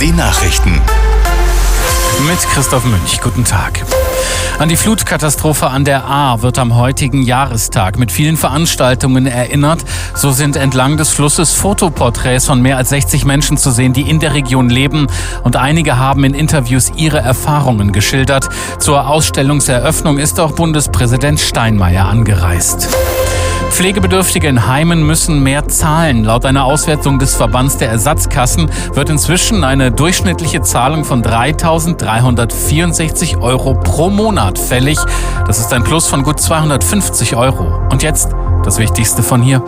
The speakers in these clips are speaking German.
Die Nachrichten. Mit Christoph Münch. Guten Tag. An die Flutkatastrophe an der Ahr wird am heutigen Jahrestag mit vielen Veranstaltungen erinnert. So sind entlang des Flusses Fotoporträts von mehr als 60 Menschen zu sehen, die in der Region leben. Und einige haben in Interviews ihre Erfahrungen geschildert. Zur Ausstellungseröffnung ist auch Bundespräsident Steinmeier angereist. Pflegebedürftige in Heimen müssen mehr zahlen. Laut einer Auswertung des Verbands der Ersatzkassen wird inzwischen eine durchschnittliche Zahlung von 3.364 € pro Monat fällig. Das ist ein Plus von gut 250 €. Und jetzt das Wichtigste von hier.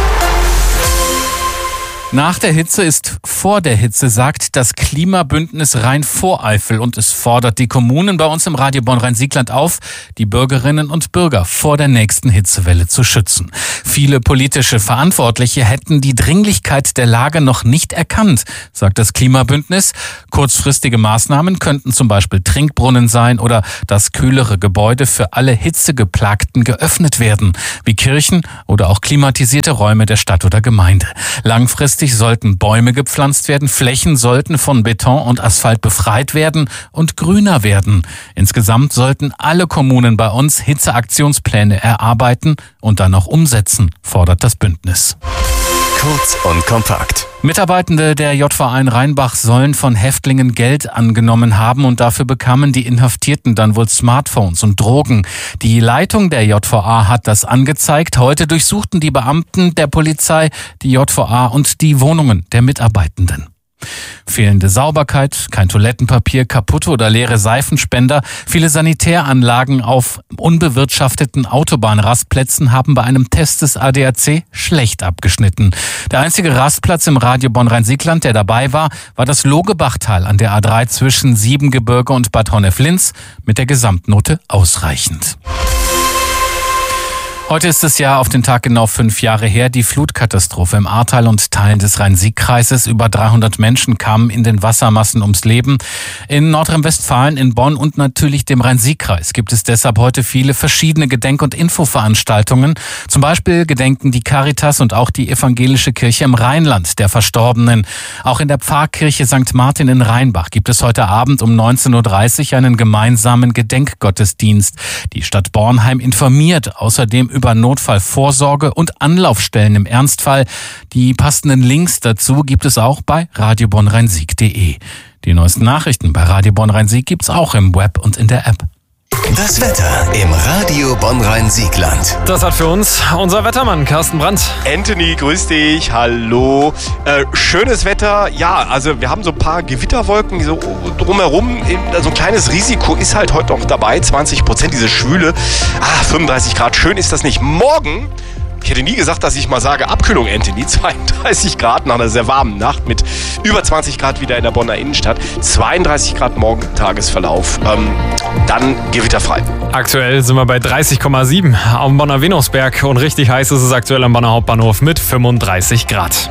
Nach der Hitze ist vor der Hitze, sagt das Klimabündnis Rhein-Voreifel, und es fordert die Kommunen bei uns im Radio Bonn-Rhein-Siegland auf, die Bürgerinnen und Bürger vor der nächsten Hitzewelle zu schützen. Viele politische Verantwortliche hätten die Dringlichkeit der Lage noch nicht erkannt, sagt das Klimabündnis. Kurzfristige Maßnahmen könnten zum Beispiel Trinkbrunnen sein oder dass kühlere Gebäude für alle Hitzegeplagten geöffnet werden, wie Kirchen oder auch klimatisierte Räume der Stadt oder Gemeinde. Langfristig sollten Bäume gepflanzt werden, Flächen sollten von Beton und Asphalt befreit werden und grüner werden. Insgesamt sollten alle Kommunen bei uns Hitzeaktionspläne erarbeiten und dann auch umsetzen, fordert das Bündnis. Kurz und kompakt. Mitarbeitende der JVA in Rheinbach sollen von Häftlingen Geld angenommen haben und dafür bekamen die Inhaftierten dann wohl Smartphones und Drogen. Die Leitung der JVA hat das angezeigt. Heute durchsuchten die Beamten der Polizei die JVA und die Wohnungen der Mitarbeitenden. Fehlende Sauberkeit, kein Toilettenpapier, kaputte oder leere Seifenspender. Viele Sanitäranlagen auf unbewirtschafteten Autobahnrastplätzen haben bei einem Test des ADAC schlecht abgeschnitten. Der einzige Rastplatz im Radio Bonn-Rhein-Siegland, der dabei war das Logebachtal an der A3 zwischen Siebengebirge und Bad Honnef-Linz, mit der Gesamtnote ausreichend. Heute ist es ja auf den Tag genau 5 Jahre her, die Flutkatastrophe im Ahrtal und Teilen des Rhein-Sieg-Kreises. Über 300 Menschen kamen in den Wassermassen ums Leben. In Nordrhein-Westfalen, in Bonn und natürlich dem Rhein-Sieg-Kreis gibt es deshalb heute viele verschiedene Gedenk- und Infoveranstaltungen. Zum Beispiel gedenken die Caritas und auch die Evangelische Kirche im Rheinland der Verstorbenen. Auch in der Pfarrkirche St. Martin in Rheinbach gibt es heute Abend um 19.30 Uhr einen gemeinsamen Gedenkgottesdienst. Die Stadt Bornheim informiert außerdem über Notfallvorsorge und Anlaufstellen im Ernstfall. Die passenden Links dazu gibt es auch bei radiobonn-rhein-sieg.de. Die neuesten Nachrichten bei Radio Bonn-Rhein-Sieg gibt's auch im Web und in der App. Das Wetter im Radio Bonn-Rhein-Siegland. Das hat für uns unser Wettermann Carsten Brandt. Anthony, grüß dich, hallo. Schönes Wetter, ja, also wir haben so ein paar Gewitterwolken so drumherum. So ein kleines Risiko ist halt heute noch dabei, 20%, diese Schwüle. 35 Grad, schön ist das nicht. Morgen, ich hätte nie gesagt, dass ich mal sage Abkühlung, Anthony, 32 Grad nach einer sehr warmen Nacht mit über 20 Grad wieder in der Bonner Innenstadt. 32 Grad morgen im Tagesverlauf, dann gewitterfrei. Aktuell sind wir bei 30,7 am Bonner Venusberg und richtig heiß ist es aktuell am Bonner Hauptbahnhof mit 35 Grad.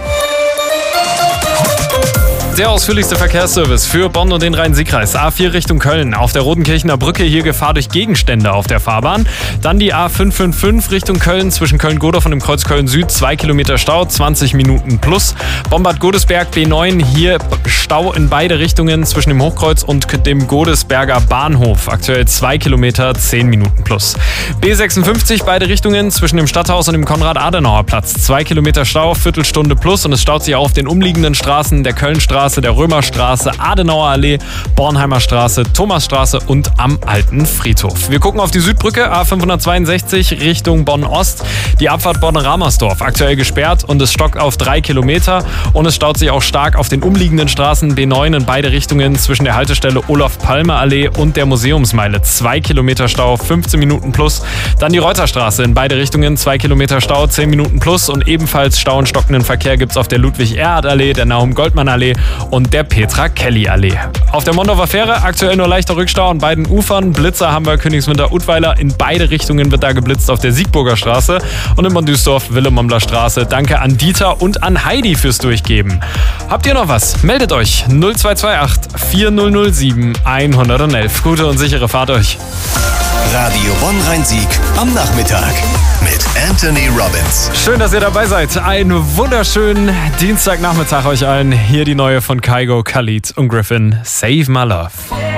Der ausführlichste Verkehrsservice für Bonn und den Rhein-Sieg-Kreis. A4 Richtung Köln. Auf der Rodenkirchener Brücke hier Gefahr durch Gegenstände auf der Fahrbahn. Dann die A555 Richtung Köln zwischen Köln-Godorf und dem Kreuz Köln-Süd. 2 Kilometer Stau, 20 Minuten plus. Bombard Godesberg B9 hier Stau in beide Richtungen zwischen dem Hochkreuz und dem Godesberger Bahnhof. Aktuell 2 Kilometer, 10 Minuten plus. B56 beide Richtungen zwischen dem Stadthaus und dem Konrad-Adenauer-Platz. 2 Kilometer Stau, Viertelstunde plus und es staut sich auch auf den umliegenden Straßen der Kölnstraße, der Römerstraße, Adenauer Allee, Bornheimer Straße, Thomasstraße und am Alten Friedhof. Wir gucken auf die Südbrücke A562 Richtung Bonn-Ost. Die Abfahrt Bonn-Ramersdorf aktuell gesperrt und es stockt auf 3 Kilometer und es staut sich auch stark auf den umliegenden Straßen B9 in beide Richtungen zwischen der Haltestelle Olof-Palme-Allee und der Museumsmeile. 2 Kilometer Stau, 15 Minuten plus. Dann die Reuterstraße in beide Richtungen, 2 Kilometer Stau, 10 Minuten plus und ebenfalls Stau und stockenden Verkehr gibt es auf der Ludwig-Erhard-Allee, der Nahum-Goldmann-Allee und der Petra-Kelly-Allee. Auf der Mondorfer Fähre aktuell nur leichter Rückstau an beiden Ufern. Blitzer haben wir Königswinter-Udweiler. In beide Richtungen wird da geblitzt auf der Siegburger Straße und in Bonn-Duisdorf Wilhelm-Mommler Straße. Danke an Dieter und an Heidi fürs Durchgeben. Habt ihr noch was? Meldet euch 0228 4007 111. Gute und sichere Fahrt euch. Radio Bonn-Rhein-Sieg am Nachmittag mit Anthony Robbins. Schön, dass ihr dabei seid. Einen wunderschönen Dienstagnachmittag euch allen. Hier die neue von Kygo, Khalid und Griffin, Save My Love.